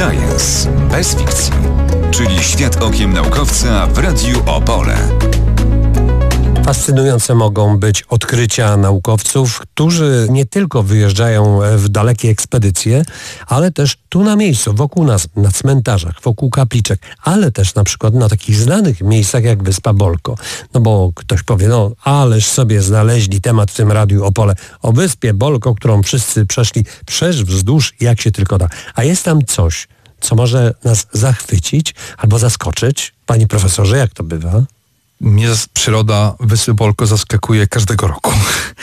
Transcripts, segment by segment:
Science bez fikcji, czyli świat okiem naukowca w Radiu Opole. Fascynujące mogą być odkrycia naukowców, którzy nie tylko wyjeżdżają w dalekie ekspedycje, ale też tu na miejscu, wokół nas, na cmentarzach, wokół kapliczek, ale też na przykład na takich znanych miejscach jak Wyspa Bolko. No bo ktoś powie, no ależ sobie znaleźli temat w tym Radiu Opole o Wyspie Bolko, którą wszyscy przeszli wzdłuż jak się tylko da. A jest tam coś, co może nas zachwycić albo zaskoczyć. Panie profesorze, jak to bywa? Mnie przyroda Wyspy Bolko zaskakuje każdego roku.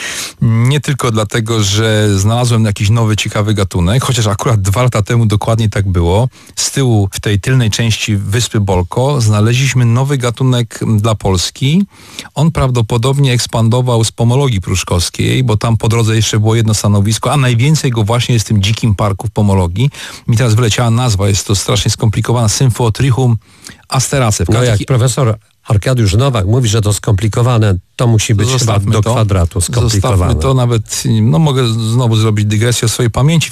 Nie tylko dlatego, że znalazłem jakiś nowy, ciekawy gatunek, chociaż akurat 2 lata temu dokładnie tak było. Z tyłu, w tej tylnej części Wyspy Bolko, znaleźliśmy nowy gatunek dla Polski. On prawdopodobnie ekspandował z pomologii pruszkowskiej, bo tam po drodze jeszcze było jedno stanowisko, a najwięcej go właśnie jest w tym dzikim parku w pomologii. Mi teraz wyleciała nazwa, jest to strasznie skomplikowana, Symphotrichum asteraceae. No jak profesor Arkadiusz Nowak mówi, że to skomplikowane, to musi być chyba do kwadratu skomplikowane. Zostawmy to, nawet, mogę znowu zrobić dygresję o swojej pamięci,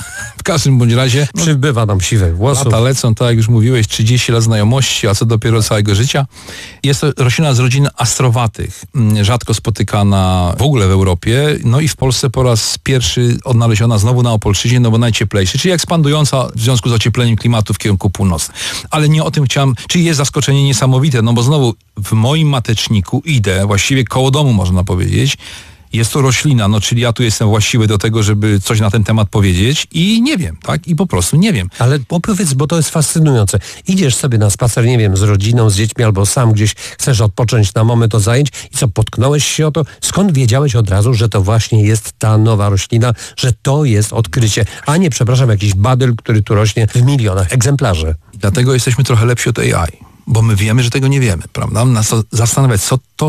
w każdym bądź razie. Przybywa nam siwych włosów. Lata lecą, tak jak już mówiłeś, 30 lat znajomości, a co dopiero całego życia. Jest to roślina z rodziny astrowatych, rzadko spotykana w ogóle w Europie, no i w Polsce po raz pierwszy odnaleziona znowu na Opolszczyźnie, no bo najcieplejszy, czyli ekspandująca w związku z ociepleniem klimatu w kierunku północnym. Ale nie o tym chciałem, czyli jest zaskoczenie niesamowite, no bo znowu w moim mateczniku idę, właściwie koło domu można powiedzieć, jest to roślina, no czyli ja tu jestem właściwy do tego, żeby coś na ten temat powiedzieć i nie wiem, tak? I po prostu nie wiem. Ale opowiedz, bo to jest fascynujące. Idziesz sobie na spacer, nie wiem, z rodziną, z dziećmi albo sam gdzieś chcesz odpocząć na moment od zajęć i co, potknąłeś się o to? Skąd wiedziałeś od razu, że to właśnie jest ta nowa roślina, że to jest odkrycie, a nie, przepraszam, jakiś badyl, który tu rośnie w milionach egzemplarzy? Dlatego jesteśmy trochę lepsi od AI. Bo my wiemy, że tego nie wiemy, prawda? Nas to zastanawiać,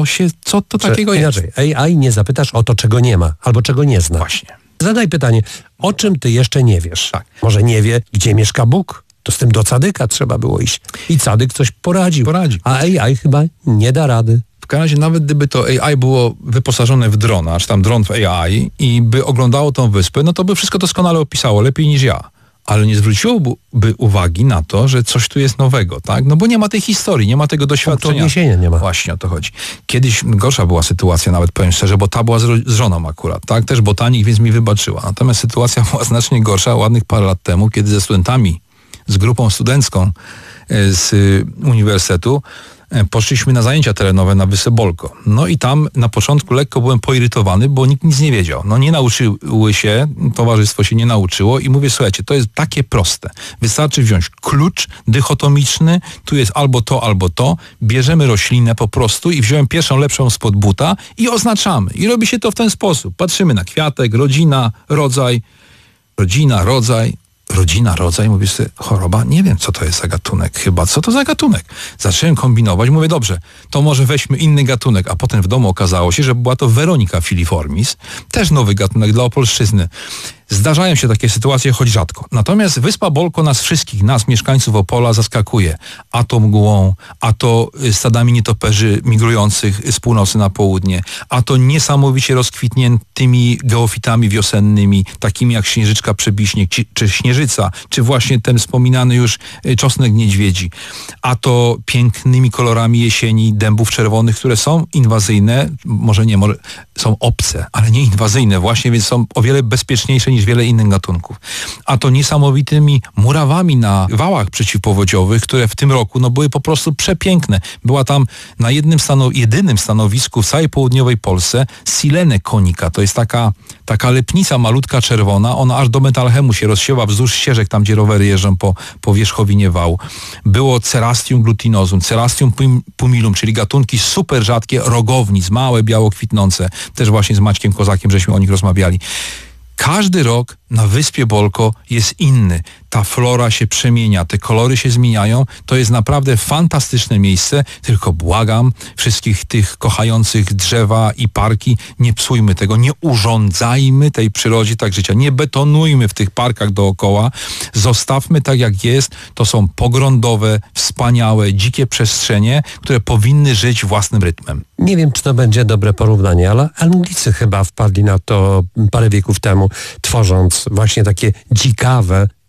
co to takiego jest. Inaczej, AI nie zapytasz o to, czego nie ma, albo czego nie zna. Właśnie. Zadaj pytanie, o czym ty jeszcze nie wiesz? Tak. Może nie wie, gdzie mieszka Bóg? To z tym do Cadyka trzeba było iść. I Cadyk coś poradził. A AI chyba nie da rady. W każdym razie, nawet gdyby to AI było wyposażone w drona, czy tam dron w AI i by oglądało tą wyspę, no to by wszystko doskonale opisało, lepiej niż ja. Ale nie zwróciłoby uwagi na to, że coś tu jest nowego, tak? No bo nie ma tej historii, nie ma tego doświadczenia. Odniesienia nie ma. Właśnie o to chodzi. Kiedyś gorsza była sytuacja, nawet powiem szczerze, bo ta była z żoną akurat, tak? Też botanik, więc mi wybaczyła. Natomiast sytuacja była znacznie gorsza ładnych parę lat temu, kiedy ze studentami, z grupą studencką z uniwersytetu poszliśmy na zajęcia terenowe na Wyspę Bolko. No i tam na początku lekko byłem poirytowany, bo nikt nic nie wiedział. No nie nauczyły się, towarzystwo się nie nauczyło i mówię, słuchajcie, to jest takie proste. Wystarczy wziąć klucz dychotomiczny, tu jest albo to, bierzemy roślinę po prostu i wziąłem pierwszą lepszą spod buta i oznaczamy. I robi się to w ten sposób. Patrzymy na kwiatek, rodzina, rodzaj, mówię sobie, choroba, nie wiem, co to jest za gatunek, chyba, co to za gatunek? Zacząłem kombinować, mówię, dobrze, to może weźmy inny gatunek, a potem w domu okazało się, że była to Weronica filiformis, też nowy gatunek dla Opolszczyzny. Zdarzają się takie sytuacje, choć rzadko. Natomiast Wyspa Bolko nas wszystkich, nas mieszkańców Opola zaskakuje. A to mgłą, a to stadami nietoperzy migrujących z północy na południe, a to niesamowicie rozkwitniętymi geofitami wiosennymi, takimi jak śnieżyczka przebiśnieg, czy śnieżyca, czy właśnie ten wspominany już czosnek niedźwiedzi. A to pięknymi kolorami jesieni dębów czerwonych, które są inwazyjne, może są obce, ale nie inwazyjne właśnie, więc są o wiele bezpieczniejsze niż wiele innych gatunków. A to niesamowitymi murawami na wałach przeciwpowodziowych, które w tym roku były po prostu przepiękne. Była tam na jedynym stanowisku w całej południowej Polsce Silene konika. To jest taka lepnica malutka czerwona. Ona aż do Metalchemu się rozsiewa wzdłuż ścieżek, tam gdzie rowery jeżdżą po wierzchowinie wału. Było Cerastium glutinosum, Cerastium pumilum, czyli gatunki super rzadkie rogownic, małe, biało kwitnące. Też właśnie z Maćkiem Kozakiem żeśmy o nich rozmawiali. Każdy rok na Wyspie Bolko jest inny. Ta flora się przemienia, te kolory się zmieniają. To jest naprawdę fantastyczne miejsce, tylko błagam wszystkich tych kochających drzewa i parki, nie psujmy tego, nie urządzajmy tej przyrodzie tak życia, nie betonujmy w tych parkach dookoła, zostawmy tak jak jest. To są pogrądowe, wspaniałe, dzikie przestrzenie, które powinny żyć własnym rytmem. Nie wiem, czy to będzie dobre porównanie, ale Anglicy chyba wpadli na to parę wieków temu, tworząc właśnie takie dzikawe,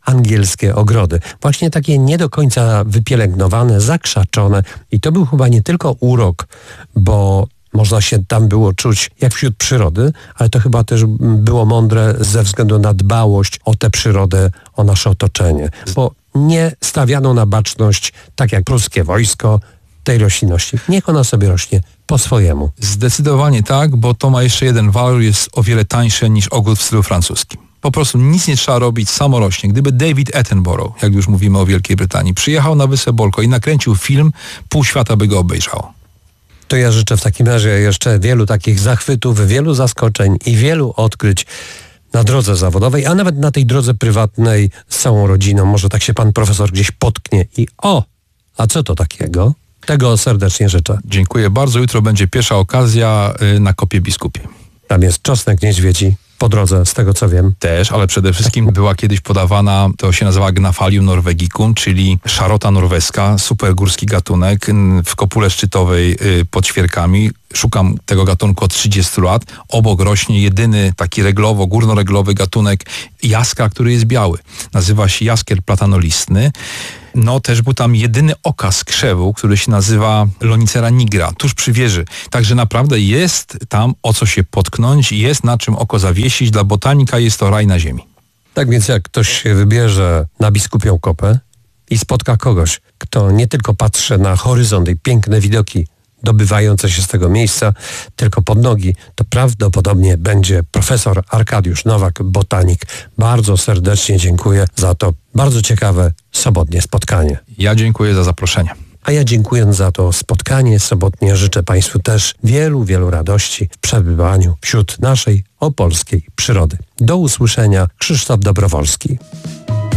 angielskie ogrody. Właśnie takie nie do końca wypielęgnowane, zakrzaczone i to był chyba nie tylko urok, bo można się tam było czuć jak wśród przyrody, ale to chyba też było mądre ze względu na dbałość o tę przyrodę, o nasze otoczenie. Bo nie stawiano na baczność, tak jak pruskie wojsko, tej roślinności. Niech ona sobie rośnie po swojemu. Zdecydowanie tak, bo to ma jeszcze jeden walor, jest o wiele tańsze niż ogród w stylu francuskim. Po prostu nic nie trzeba robić, samo rośnie. Gdyby David Attenborough, jak już mówimy o Wielkiej Brytanii, przyjechał na Wyspę Bolko i nakręcił film, pół świata by go obejrzało. To ja życzę w takim razie jeszcze wielu takich zachwytów, wielu zaskoczeń i wielu odkryć na drodze zawodowej, a nawet na tej drodze prywatnej z całą rodziną. Może tak się pan profesor gdzieś potknie i a co to takiego? Tego serdecznie życzę. Dziękuję bardzo. Jutro będzie pierwsza okazja na Kopie Biskupiej. Tam jest czosnek niedźwiedzi po drodze, z tego co wiem. Też, ale przede wszystkim była kiedyś podawana, to się nazywa Gnaphalium norvegicum, czyli szarota norweska, supergórski gatunek w kopule szczytowej pod Świerkami. Szukam tego gatunku od 30 lat. Obok rośnie jedyny taki górnoreglowy gatunek jaskra, który jest biały. Nazywa się jaskier platanolistny. No też był tam jedyny okaz krzewu, który się nazywa Lonicera nigra, tuż przy wieży. Także naprawdę jest tam o co się potknąć, jest na czym oko zawiesić. Dla botanika jest to raj na ziemi. Tak więc jak ktoś się wybierze na Biskupią Kopę i spotka kogoś, kto nie tylko patrzy na horyzont i piękne widoki dobywające się z tego miejsca, tylko pod nogi, to prawdopodobnie będzie profesor Arkadiusz Nowak, botanik. Bardzo serdecznie dziękuję za to bardzo ciekawe sobotnie spotkanie. Ja dziękuję za zaproszenie. A ja dziękując za to spotkanie sobotnie życzę Państwu też wielu, wielu radości w przebywaniu wśród naszej opolskiej przyrody. Do usłyszenia. Krzysztof Dobrowolski.